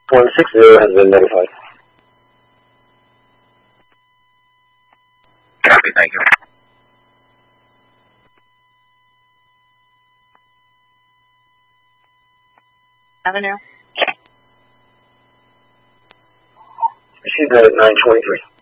160 has been notified. Copy, thank you. Avenue. Received that at 9:23.